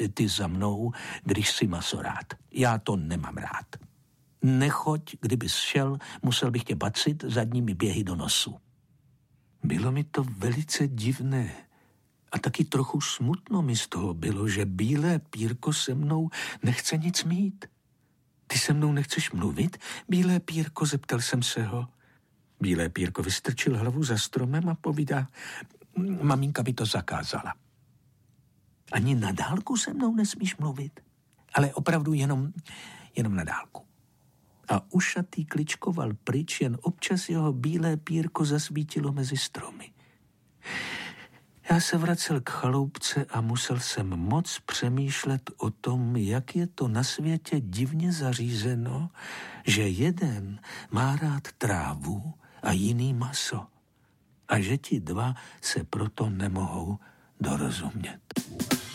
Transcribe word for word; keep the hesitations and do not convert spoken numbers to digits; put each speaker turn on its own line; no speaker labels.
ty za mnou, když si maso rád. Já to nemám rád. Nechoď, kdybys šel, musel bych tě bacit zadními běhy do nosu. Bylo mi to velice divné a taky trochu smutno mi z toho bylo, že bílé pírko se mnou nechce nic mít. Ty se mnou nechceš mluvit, bílé pírko, zeptal jsem se ho. Bílé pírko vystrčil hlavu za stromem a povídá, maminka by to zakázala. Ani na dálku se mnou nesmíš mluvit, ale opravdu jenom, jenom na dálku. A ušatý kličkoval pryč, jen občas jeho bílé pírko zasvítilo mezi stromy. Já se vracel k chaloupce a musel jsem moc přemýšlet o tom, jak je to na světě divně zařízeno, že jeden má rád trávu a jiný maso. A že ti dva se proto nemohou dorozumět.